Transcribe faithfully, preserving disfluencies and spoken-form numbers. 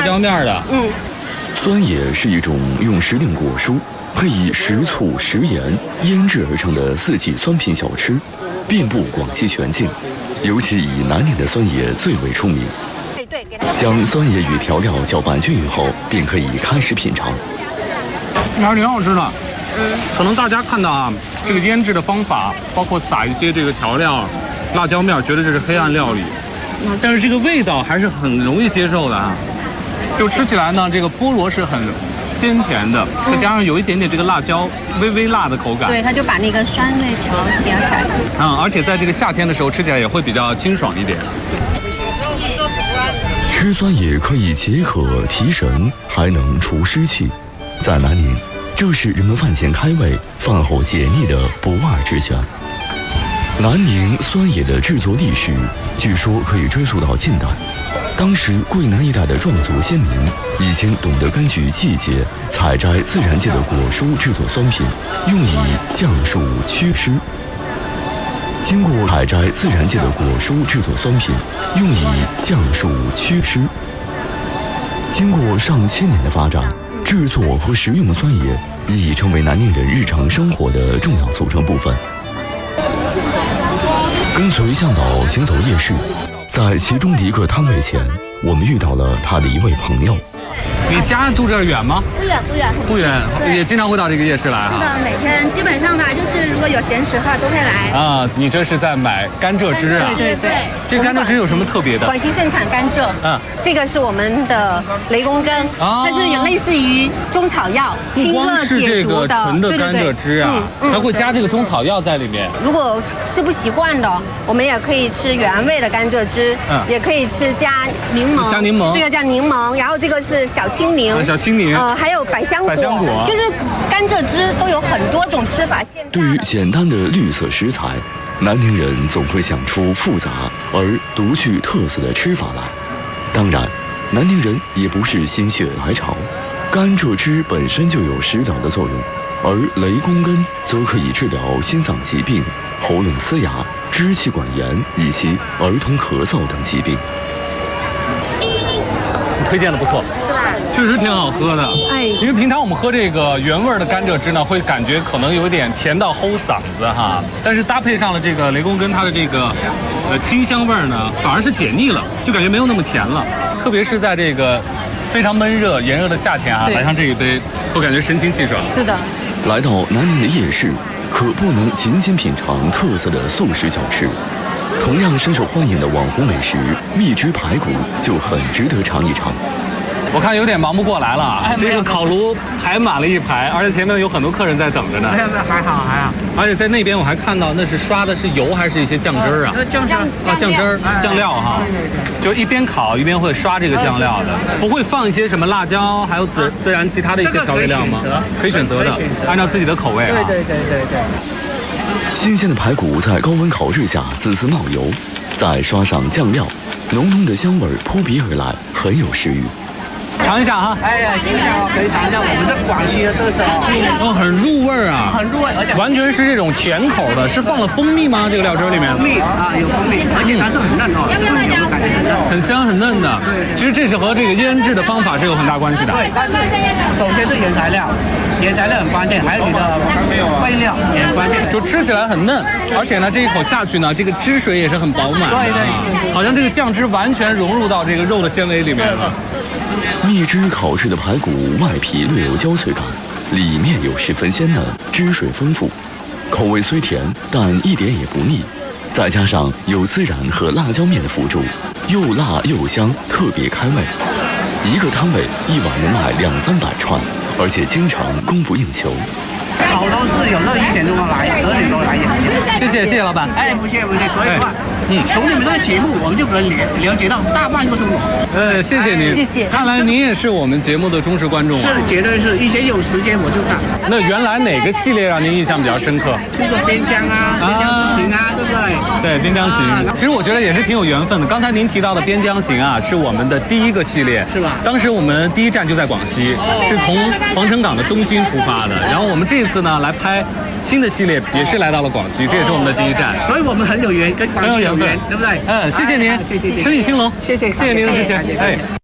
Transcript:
椒面的。 嗯， 酸野是一种用时令果蔬配以食醋、食盐腌制而成的四季酸品小吃，遍布广西全境，尤其以南宁的酸野最为出名。将酸野与调料搅拌均匀后，便可以开始品尝。 还是挺好吃的。嗯，可能大家看到啊，这个腌制的方法，包括撒一些这个调料、辣椒面，觉得这是黑暗料理，但是这个味道还是很容易接受的啊。就吃起来呢，这个菠萝是很鲜甜的，再加上有一点点这个辣椒微微辣的口感， 对，它就把那个酸味调调起来。 嗯，而且在这个夏天的时候吃起来也会比较清爽一点。 吃酸野可以解渴提神，还能除湿气。在南宁，这是人们饭前开胃、饭后解腻的不二之选。南宁酸野的制作历史，据说可以追溯到近代。当时桂南一带的壮族先民已经懂得根据季节采摘自然界的果蔬制作酸品，用以降暑祛湿。经过采摘自然界的果蔬制作酸品，用以降暑祛湿。经过上千年的发展，制作和食用酸野已成为南宁人日常生活的重要组成部分。跟随向导行走夜市，在其中的一个摊位前，我们遇到了他的一位朋友。 你家住这儿远吗？ 不远不远， 不远，也经常会到这个夜市来、啊。 是的，每天基本上吧，就是如果有闲时的话都会来。 啊，你这是在买甘蔗汁啊？ 对对对。 这个甘蔗汁有什么特别的？ 广西盛产甘蔗。嗯，这个是我们的雷公根，啊、它是有类似于中草药，清热解毒的。 纯的甘蔗汁啊，嗯嗯、它会加这个中草药在里面。 如果吃不习惯的，我们也可以吃原味的甘蔗汁，嗯，也可以吃加柠檬， 加柠檬， 这个叫柠檬，然后这个是小青柠， 啊、小青柠， 呃，还有百香果， 百香果， 就是甘蔗汁都有很多种吃法。 对于简单的绿色食材，南宁人总会想出复杂而独具特色的吃法来。当然，南宁人也不是心血来潮，甘蔗汁本身就有食疗的作用，而雷公根则可以治疗心脏疾病、喉咙嘶哑、支气管炎以及儿童咳嗽等疾病。 推荐的不错， 是吧？ 确实挺好喝的。哎，因为平常我们喝这个原味的甘蔗汁呢，会感觉可能有点甜到齁嗓子哈，但是搭配上了这个雷公根它的这个呃清香味呢，反而是解腻了，就感觉没有那么甜了。特别是在这个非常闷热、炎热的夏天啊，来上这一杯，会感觉神清气爽。 是的。 来到南宁的夜市，可不能仅仅品尝特色的素食小吃。同样深受欢迎的网红美食蜜汁排骨就很值得尝一尝。 我看有点忙不过来了，哎、这个烤炉排满了一排，而且前面有很多客人在等着呢。 没有没有，还好还好。 而且在那边我还看到那是刷的是油还是一些酱汁儿啊？ 呃、酱汁啊， 酱汁儿、酱料哈。就一边烤一边会刷这个酱料的，不会放一些什么辣椒，还有孜孜然其他的一些调味料吗？可以选择的，按照自己的口味啊。 对对对对对。 新鲜的排骨在高温烤制下滋滋冒油，再刷上酱料，浓浓的香味扑鼻而来，很有食欲。 尝一下哈！ 哎呀，新鲜哦，可以尝一下我们的广西的特色哦。 哦，很入味啊， 很入味，而且完全是这种甜口的。是放了蜂蜜吗？这个料汁里面？ 蜂蜜啊，有蜂蜜，而且它是很嫩哦，这个油感觉很嫩， 很香很嫩的。对，其实这是和这个腌制的方法是有很大关系的。 对，但是首先是原材料，原材料很关键，还有你的味料也很关键。 就吃起来很嫩，而且呢，这一口下去呢，这个汁水也是很饱满。 对对是， 好像这个酱汁完全融入到这个肉的纤维里面了。 蜜汁烤制的排骨外皮略有焦脆感，里面有十分鲜嫩，汁水丰富，口味虽甜，但一点也不腻。再加上有孜然和辣椒面的辅助，又辣又香，特别开胃。一个摊位一碗能卖两三百串，而且经常供不应求。 好多是有时候一点钟来，十二点多来也。 谢谢谢谢老板。 哎，不谢不谢。所以话，嗯，从你们这个节目，我们就可能了了解到大半个中国。 呃，谢谢您， 谢谢。 看来您也是我们节目的忠实观众啊。 是，绝对是。以前有时间我就看。 那原来哪个系列让您印象比较深刻？ 这个边疆啊，边疆之行啊，对不对？ 对，边疆行。其实我觉得也是挺有缘分的。刚才您提到的边疆行啊，是我们的第一个系列， 是吧？ 当时我们第一站就在广西，是从防城港的东兴出发的。然后我们这次呢来拍新的系列，也是来到了广西，这也是我们的第一站。 所以我们很有缘，跟广西有缘，对不对？ 嗯，谢谢您， 谢谢， 身体兴隆， 谢谢， 谢谢您的支持，哎。